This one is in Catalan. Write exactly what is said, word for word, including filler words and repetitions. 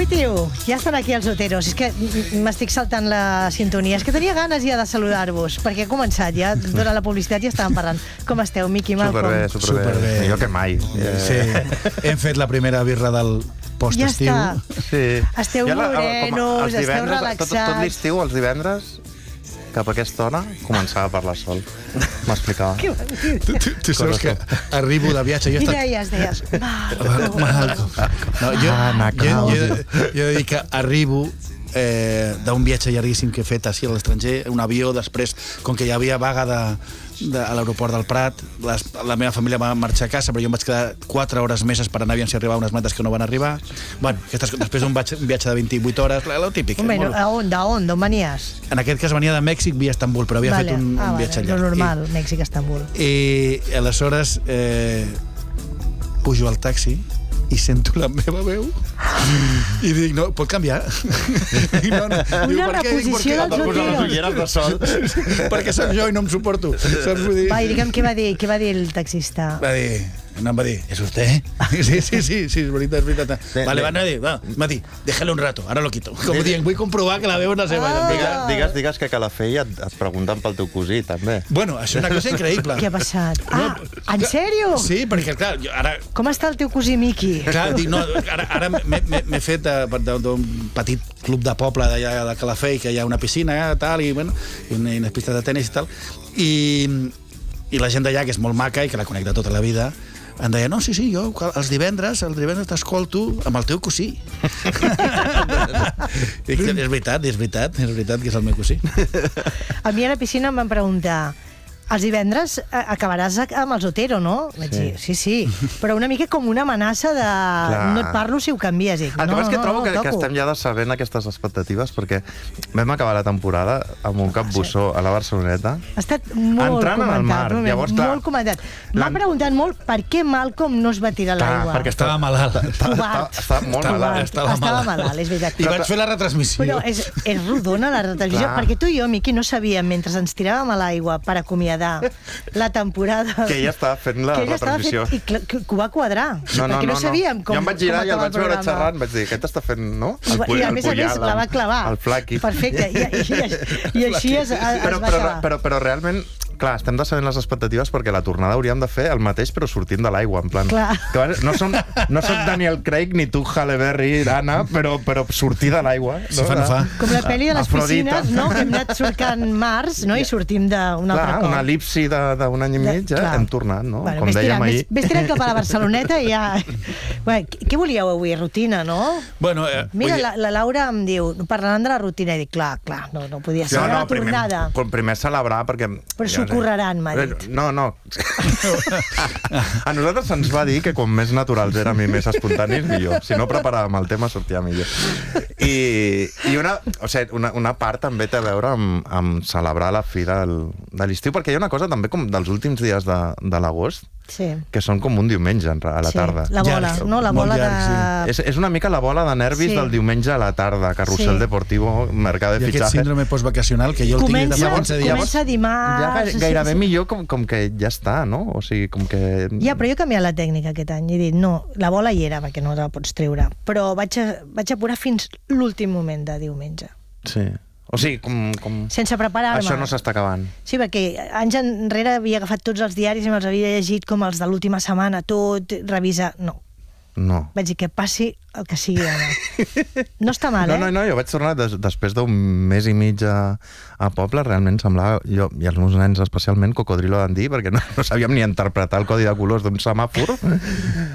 Ai, tio, ja estan aquí els Oteros. És que m'estic saltant la sintonia. És que tenia ganes ja de saludar-vos, perquè he començat ja, durant la publicitat ja estàvem parlant. Com esteu, Miqui, Malcom? Superbé, superbé. superbé. Millor que mai. Sí, hem fet la primera birra del post-estiu. Ja està. Sí. Esteu Ja la- morenos, els esteu divendres, relaxats. Tot, tot l'estiu, els divendres, cap a aquesta hora, començava a parlar sol. M'explicava. Què vas dir? Tu, tu, tu saps que arribo de viatge... Jo he I estat... deies, deies... Malcom. No, jo, Anna jo, jo, Claudio. jo he de dir que arribo eh, d'un viatge llarguíssim que he fet així a l'estranger, un avió, després, com que hi havia vaga de, de, a l'aeroport del Prat, les, la meva família va marxar a casa, però jo em vaig quedar quatre hores més esperant aviam si arribaven unes maletes que no van arribar. Bueno, aquestes, després d'un viatge, un viatge de vint-i-vuit hores, el típic. Un eh, menú, molt- a on, d'on, d'on venies? En aquest cas venia de Mèxic via Estambul, però havia Vale. fet un, ah, un vale. viatge Lo llarg. normal, Mèxic, Estambul. I, i aleshores eh, pujo al taxi i sento la meva veu i dic, no, pot canviar? I no, no. Diu, Una "Per què?" Dic, reposició "Perquè- dels per posar les Oteros. ulleres de sol." Perquè sóc jo i no em suporto. Saps? Vull dir... Va, i digue'm què va dir, què va dir el taxista. Va dir, no em va dir, ¿es usted? Sí, sí, sí, sí, és veritat, és veritat. Vale, va, no, va, m'ha dit, déjale un rato, ara lo quito. Com dient, vull comprovar que la veu és la seva. Ah. Digues, digues, digues que a Calafell et, et pregunten pel teu cosí, també. Bueno, això és una cosa increïble. Què ha passat? Ah, en sèrio? Sí, perquè, clar, jo ara... Com està el teu cosí Miqui? Clar, dic, no, ara, ara m'he m'he- m'he fet de- de- d'un petit club de poble d'allà de Calafell, que hi ha una piscina, eh, tal, i, bueno, i una- i unes pistes de tenis i tal, i, i la gent d'allà, que és molt maca i que la conec de tota la vida, em deia, no, sí, sí, jo els divendres, els divendres t'escolto amb el teu cosí. Dic, és veritat, és veritat, és veritat que és el meu cosí. A mi a la piscina em van preguntar els divendres eh, acabaràs amb els Otero, no? Vaig Sí. dir, sí, sí, però una mica com una amenaça de Clar. no et parlo si ho canvies. Dic, El que no, passa és que no, trobo no, que, que toco. estem ja decebent aquestes expectatives, perquè vam acabar la temporada amb un capbussó a la Barceloneta. Ha estat molt Entrant en comentat. el mar, moment, llavors, clar, molt comentat. M'ha l'han- preguntat molt per què Malcom no es va tirar a Clar, l'aigua. perquè Estava malalt. Covard. Estava molt Estava- malalt. estava Estava malalt. malalt, és veritat. I vaig fer la retransmissió. Però és, és rodona la televisió, Clar. perquè tu i jo, Miqui, no sabíem, mentre ens tiràvem a l'aigua per acomiadar la temporada... Que ella estava fent la que ella estava retransmissió. fent, i que, que, que ho va quadrar. No, no, perquè no, no, sabíem com, jo em vaig girar com i el acabava vaig veure programa. xerrant, vaig dir, aquest està fent, no? I, va- i a més a més la va clavar. El flaqui. Perfecte. I, i, i, i així es, es, Però, es va però, acabar. però, però realment, clar, estem decebent les expectatives perquè la tornada hauríem de fer el mateix però sortint de l'aigua, en plan... Clar. Que, va- no, som, no soc Daniel Craig ni tu Halle Berry, Anna, però, però sortir de l'aigua. Si fa, no fa. Com la pel·li de les Afrodita. piscines, no? Que hem anat surcant mars, no? I sortim d'un altre Clar, cop. una elipsi de- d'un any i De- mig, eh? clar. Hem tornat, no? Bueno, Com vés dèiem tirant, ahir. Vés, vés tirant cap a la Barceloneta i ja... Bueno, què què volíeu avui? Rutina, no? Bueno, eh, Mira, vull dir- la, la Laura em diu, parlant de la rutina, i dic, clar, clar, no, no podia ser la primer, tornada. com primer celebrar, perquè... Però s'ho curraran, m'ha dit. No, no. A nosaltres se'ns va dir que com més naturals érem i més espontanis, millor. Si no preparàvem el tema, sortia millor. I, i una, o sigui, una, una part també té a veure amb, amb celebrar la fi del, de l'estiu, perquè hi ha una cosa també com dels últims dies de, de l'agost, Sí. que són com un diumenge en re- a la Sí, tarda. la bola, Llarg, no? La molt bola llarg, de... És, és una mica la bola de nervis Sí. del diumenge a la tarda, carrusel Sí. deportivo, mercat de I aquest fitxatges. síndrome postvacacional que jo el tinc des de Comença, fa quinze dies. comença dimarts... Ja gai- sí, gairebé sí. millor com, com que ja està, no? O sigui, com que... Ja, però jo he canviat la tècnica aquest any. He dit, no, la bola hi era, perquè no la pots treure. Però vaig, a, vaig apurar fins l'últim moment de diumenge. Sí. O sigui, com... com... Sense preparar-me. Això no s'està acabant. Sí, perquè anys enrere havia agafat tots els diaris i me'ls havia llegit com els de l'última setmana, tot, revisar... No. No. Vaig dir que passi el que sigui ara. No està mal, No, eh? no, no, jo vaig tornar des, després d'un mes i mig a, a poble, realment semblava, jo i els meus nens especialment, cocodrilo d'Andí, perquè no, no sabíem ni interpretar el codi de colors d'un semàfor.